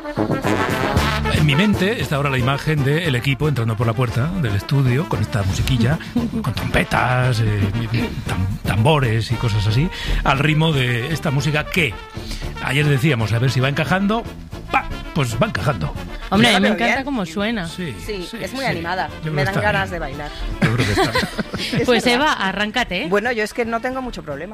En mi mente está ahora la imagen del equipo entrando por la puerta del estudio con esta musiquilla, con trompetas, tambores y cosas así, al ritmo de esta música que ayer decíamos a ver si va encajando. Pues va encajando. Hombre, a mí me encanta cómo suena. Sí, es muy animada. Me dan ganas de bailar. Yo creo que está. Pues Eva, arráncate. Bueno, yo es que no tengo mucho problema.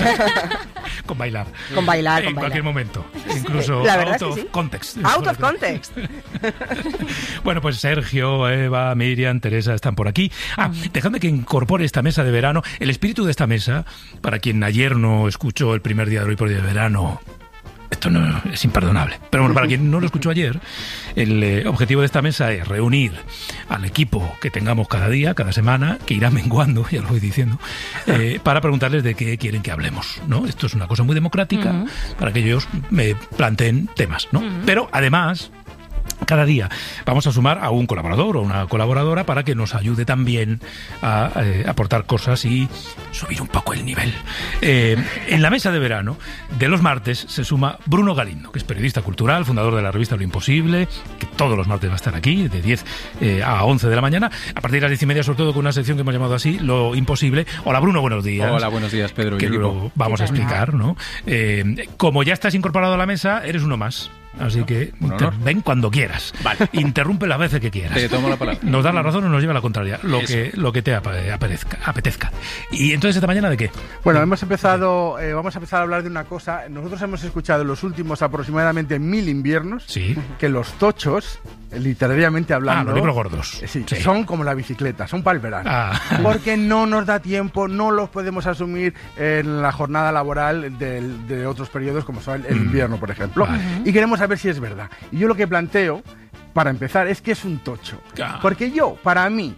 Con bailar. Con bailar, en cualquier momento. Incluso out of context. Out of context. Bueno, pues Sergio, Eva, Miriam, Teresa están por aquí. Dejadme que incorpore esta mesa de verano. El espíritu de esta mesa, para quien ayer no escuchó el primer día de Hoy por Día de Verano, esto no es imperdonable. Pero bueno, para quien no lo escuchó ayer, el objetivo de esta mesa es reunir al equipo que tengamos cada día, cada semana, que irá menguando, ya lo voy diciendo, para preguntarles de qué quieren que hablemos, ¿no? Esto es una cosa muy democrática para que ellos me planteen temas, ¿no? Pero además, cada día vamos a sumar a un colaborador o una colaboradora para que nos ayude también a aportar cosas y subir un poco el nivel. En la mesa de verano de los martes se suma Bruno Galindo, que es periodista cultural, fundador de la revista Lo Imposible, que todos los martes va a estar aquí de 10 a 11 de la mañana, a partir de las 10:30, sobre todo con una sección que hemos llamado así, Lo Imposible. Hola Bruno, buenos días. Hola, buenos días Pedro. Que lo vamos a explicar, ¿no? Como ya estás incorporado a la mesa, eres uno más. Así que ven cuando quieras. Vale. Interrumpe las veces que quieras. Te tomo la palabra. Nos da la razón o nos lleva a la contraria. Lo que te apetezca. ¿Y entonces esta mañana de qué? Bueno, vamos a empezar a hablar de una cosa. Nosotros hemos escuchado en los últimos aproximadamente 1000 inviernos que los tochos, literariamente hablando, los libros gordos. Son como la bicicleta, son para el verano. Porque no nos da tiempo, no los podemos asumir en la jornada laboral de otros periodos como son el invierno, por ejemplo. Y queremos saber si es verdad. Y yo lo que planteo, para empezar, es que es un tocho. Porque para mí,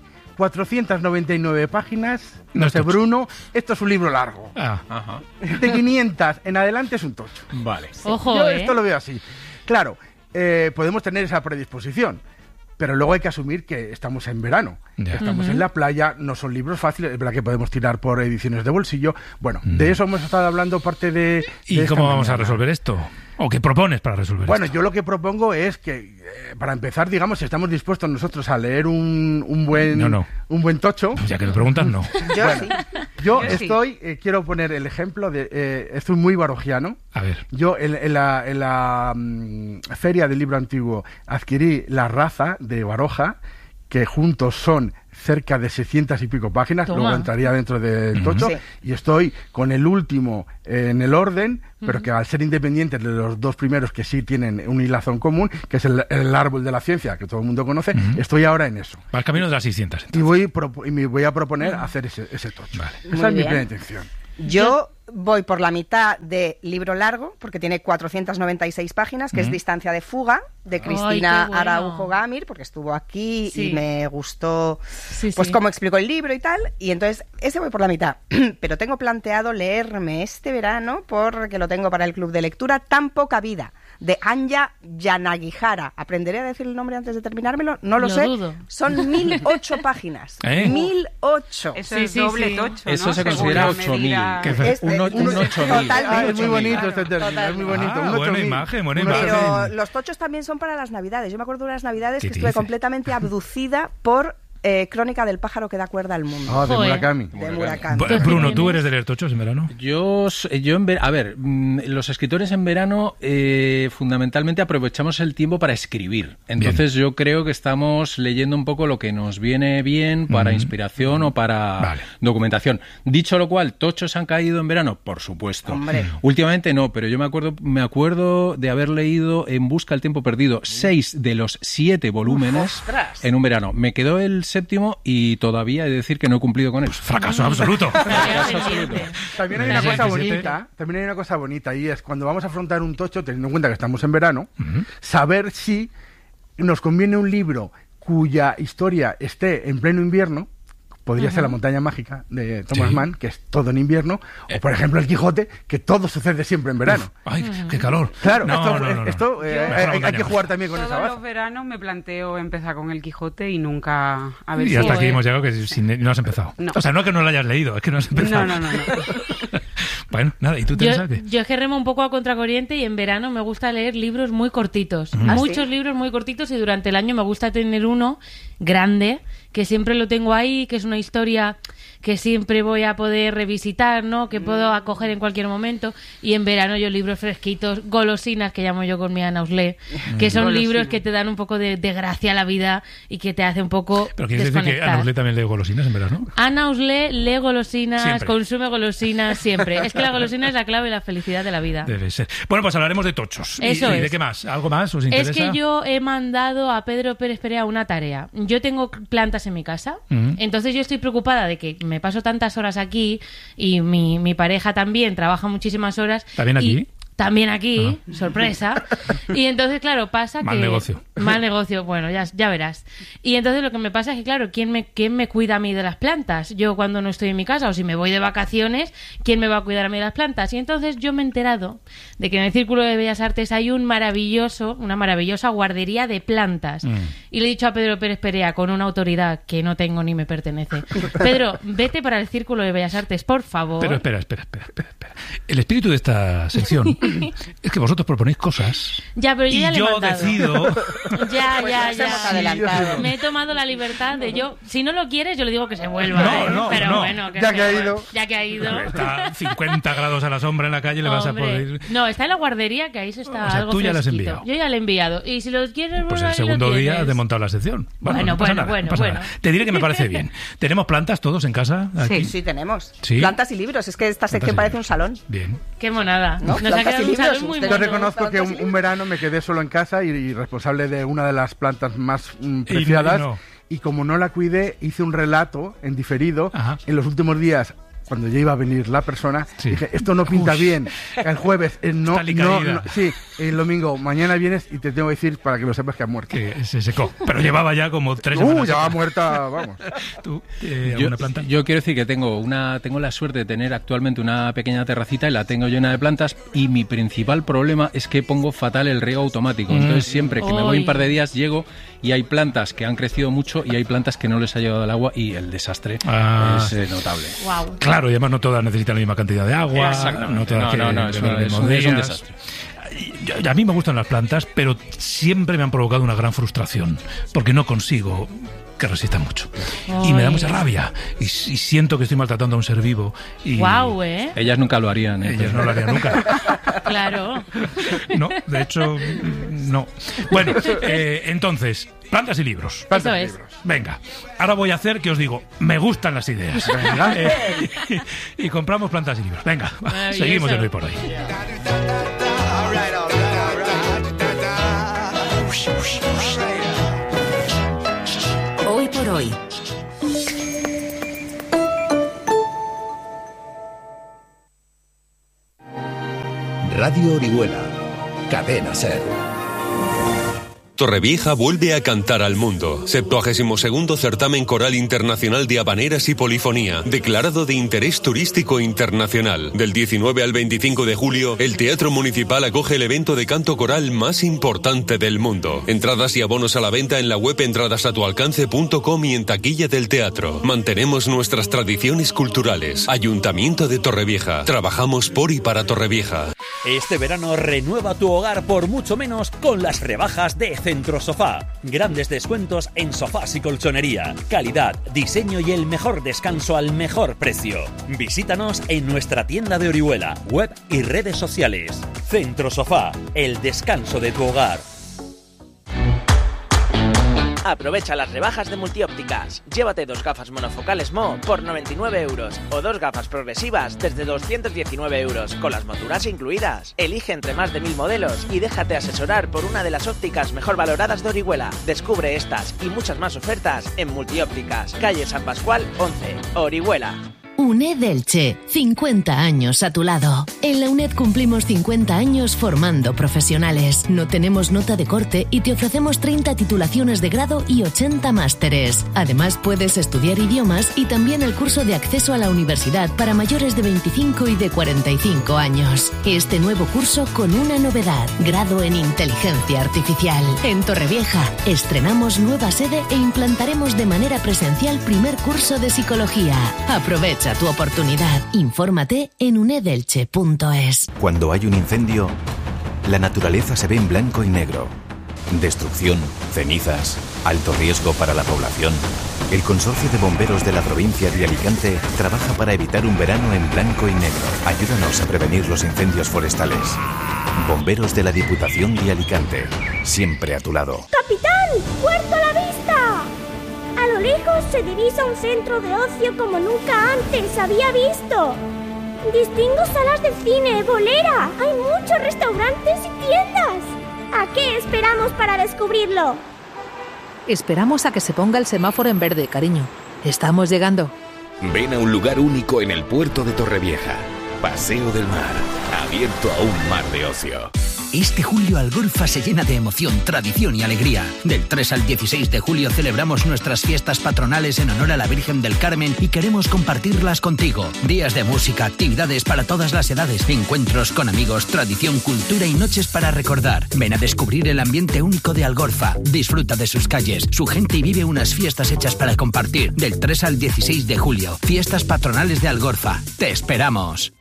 499 páginas, no sé, Bruno, esto es un libro largo. De 500 en adelante es un tocho. Vale. Ojo, yo esto lo veo así. Claro, podemos tener esa predisposición, pero luego hay que asumir que estamos en verano, que estamos en la playa, no son libros fáciles, es verdad que podemos tirar por ediciones de bolsillo. Bueno, de eso hemos estado hablando parte de ¿Y cómo vamos a resolver esto? ¿O qué propones para resolver esto? Bueno, yo lo que propongo es que, para empezar, digamos, si estamos dispuestos nosotros a leer un buen tocho... Pues ya que me preguntas, no. Yo quiero poner el ejemplo de... estoy muy barogiano. A ver. Yo en la Feria del Libro Antiguo adquirí La Raza de Baroja, que juntos son cerca de 600 y pico páginas. Luego entraría dentro del tocho. Y estoy con el último en el orden, pero que al ser independientes de los dos primeros, que sí tienen un hilazo en común, que es el árbol de la ciencia, que todo el mundo conoce, estoy ahora en eso. Va al camino de las 600. Y me voy a proponer hacer ese tocho. Vale. Esa es mi primera intención. Yo voy por la mitad de libro largo, porque tiene 496 páginas, que es Distancia de Fuga, de Cristina Araujo Gamir, porque estuvo aquí y me gustó cómo explicó el libro y tal, y entonces ese voy por la mitad. Pero tengo planteado leerme este verano, porque lo tengo para el club de lectura, Tan poca vida, de Anja Yanagihara. ¿Aprenderé a decir el nombre antes de terminármelo? No lo sé. Dudo. Son 1008 páginas. 1008. Eso es doble tocho, ¿no? Eso se considera 8000. Un 8000. Es muy bonito este término, es muy bonito. Buena imagen. Pero los tochos también son para las Navidades. Yo me acuerdo de unas Navidades que estuve completamente abducida por Crónica del pájaro que da cuerda al mundo. De Murakami. Bruno, ¿tú eres de leer tochos en verano? Los escritores en verano fundamentalmente aprovechamos el tiempo para escribir. Entonces yo creo que estamos leyendo un poco lo que nos viene bien para inspiración o para documentación. Dicho lo cual, ¿tochos han caído en verano? Por supuesto. Hombre. Últimamente no, pero yo me acuerdo de haber leído En busca del tiempo perdido 6 de los 7 volúmenes en un verano. Me quedó el séptimo y todavía he de decir que no he cumplido con él. Fracaso absoluto. También hay una cosa bonita y es cuando vamos a afrontar un tocho, teniendo en cuenta que estamos en verano, saber si nos conviene un libro cuya historia esté en pleno invierno. Podría ser La montaña mágica de Thomas Mann, que es todo en invierno, o por ejemplo El Quijote, que todo sucede siempre en verano. ¡Ay, qué calor! Claro, esto hay que jugar también con esa base. Todos los veranos me planteo empezar con El Quijote y nunca... Y hasta aquí hemos llegado que no has empezado. No. O sea, no que no lo hayas leído, es que no has empezado. No. Bueno, nada, ¿y tú, Teresa, qué? Yo es que remo un poco a contracorriente y en verano me gusta leer libros muy cortitos. Muchos libros muy cortitos, y durante el año me gusta tener uno grande, que siempre lo tengo ahí, que es una historia que siempre voy a poder revisitar, ¿no? Que puedo acoger en cualquier momento. Y en verano yo libros fresquitos, golosinas, que llamo yo con mi Ana Uslé, que son libros que te dan un poco de gracia a la vida y que te hace un poco ¿Pero quieres decir que Ana Uslé también lee golosinas en verano? Ana Uslé lee golosinas, siempre. Consume golosinas siempre. Es que la golosina es la clave de la felicidad de la vida. Debe ser. Bueno, pues hablaremos de tochos. Eso ¿Y de qué más? ¿Algo más os interesa? Es que yo he mandado a Pedro Pérez Perea una tarea. Yo tengo plantas en mi casa, entonces yo estoy preocupada de que me paso tantas horas aquí y mi pareja también trabaja muchísimas horas. ¿También aquí? También aquí, sorpresa. Y entonces, claro, pasa mal que... negocio. Mal negocio, bueno, ya verás. Y entonces lo que me pasa es que, claro, ¿quién me cuida a mí de las plantas? Yo cuando no estoy en mi casa, o si me voy de vacaciones, ¿quién me va a cuidar a mí de las plantas? Y entonces yo me he enterado de que en el Círculo de Bellas Artes hay una maravillosa guardería de plantas. Y le he dicho a Pedro Pérez Perea, con una autoridad que no tengo ni me pertenece: Pedro, vete para el Círculo de Bellas Artes, por favor. Pero espera. El espíritu de esta sección es que vosotros proponéis cosas. Ya, pero yo ya le he mandado. Decido. Ya. Adelantado. Me he tomado la libertad de si no lo quieres, yo le digo que se vuelva. No, pero no. bueno, Ya que ha ido. Está 50 grados a la sombra en la calle, le vas a poder... No, está en la guardería, que ahí se está, o sea, algo tú ya la has fresquito. enviado. Yo ya le he enviado. Y si lo quieres... Pues el segundo día has desmontado la sección. No pasa nada. Te diré que me parece bien. ¿Tenemos plantas todos en casa? Aquí? Sí, tenemos. ¿Sí? Plantas y libros. Es que esta sección parece un salón. Bien. Qué monada. ¿No? Nos ha quedado un salón muy Yo Yo mono. reconozco que un verano me quedé solo en casa y responsable de una de las plantas más preciadas. Y como no la cuidé, hice un relato en diferido. Ajá. En los últimos días, cuando ya iba a venir la persona, dije, esto no pinta bien. El jueves, no, sí, el domingo, mañana vienes y te tengo que decir para que lo sepas que ha muerto. Que se secó. Pero llevaba ya como 3 semanas. Ya va muerta, vamos. ¿Tú, alguna planta? Yo quiero decir que tengo la suerte de tener actualmente una pequeña terracita y la tengo llena de plantas, y mi principal problema es que pongo fatal el riego automático. Entonces siempre que me voy un par de días llego y hay plantas que han crecido mucho y hay plantas que no les ha llegado el agua, y el desastre es notable. Wow. Claro, y además no todas necesitan la misma cantidad de agua. No todas es un desastre. A mí me gustan las plantas, pero siempre me han provocado una gran frustración, porque no consigo que resistan mucho. Y me da mucha rabia. Y siento que estoy maltratando a un ser vivo. Guau, Ellas nunca lo harían. Ellas no lo harían nunca. Claro. No, de hecho, no. Bueno, entonces, plantas y libros. Eso es. Venga, ahora voy a hacer que os digo, me gustan las ideas. Venga. Y compramos plantas y libros. Venga, seguimos en Hoy por Hoy. Hoy por Hoy. Radio Orihuela, Cadena SER. Torrevieja vuelve a cantar al mundo. 72º Certamen Coral Internacional de Habaneras y Polifonía, declarado de interés turístico internacional. Del 19 al 25 de julio, el Teatro Municipal acoge el evento de canto coral más importante del mundo. Entradas y abonos a la venta en la web entradasatualcance.com y en taquilla del teatro. Mantenemos nuestras tradiciones culturales. Ayuntamiento de Torrevieja. Trabajamos por y para Torrevieja. Este verano renueva tu hogar por mucho menos con las rebajas de Centro Sofá. Grandes descuentos en sofás y colchonería. Calidad, diseño y el mejor descanso al mejor precio. Visítanos en nuestra tienda de Orihuela, web y redes sociales. Centro Sofá, el descanso de tu hogar. Aprovecha las rebajas de Multiópticas. Llévate 2 gafas monofocales Mo por 99 euros o 2 gafas progresivas desde 219 euros con las monturas incluidas. Elige entre más de 1000 modelos y déjate asesorar por una de las ópticas mejor valoradas de Orihuela. Descubre estas y muchas más ofertas en Multiópticas, calle San Pascual 11, Orihuela. UNED Elche, 50 años a tu lado. En la UNED cumplimos 50 años formando profesionales. No tenemos nota de corte y te ofrecemos 30 titulaciones de grado y 80 másteres. Además, puedes estudiar idiomas y también el curso de acceso a la universidad para mayores de 25 y de 45 años. Este nuevo curso con una novedad, grado en inteligencia artificial. En Torrevieja, estrenamos nueva sede e implantaremos de manera presencial primer curso de psicología. Aprovecha Aprovecha tu oportunidad. Infórmate en unedelche.es. Cuando hay un incendio, la naturaleza se ve en blanco y negro. Destrucción, cenizas, alto riesgo para la población. El Consorcio de Bomberos de la provincia de Alicante trabaja para evitar un verano en blanco y negro. Ayúdanos a prevenir los incendios forestales. Bomberos de la Diputación de Alicante, siempre a tu lado. ¡Capitán! ¡Puerto a la vista! A lo lejos se divisa un centro de ocio como nunca antes había visto. Distingo salas de cine, bolera. Hay muchos restaurantes y tiendas. ¿A qué esperamos para descubrirlo? Esperamos a que se ponga el semáforo en verde, cariño. Estamos llegando. Ven a un lugar único en el puerto de Torrevieja. Paseo del Mar, abierto a un mar de ocio. Este julio Algorfa se llena de emoción, tradición y alegría. Del 3 al 16 de julio celebramos nuestras fiestas patronales en honor a la Virgen del Carmen y queremos compartirlas contigo. Días de música, actividades para todas las edades, encuentros con amigos, tradición, cultura y noches para recordar. Ven a descubrir el ambiente único de Algorfa. Disfruta de sus calles, su gente y vive unas fiestas hechas para compartir. Del 3 al 16 de julio, fiestas patronales de Algorfa. ¡Te esperamos!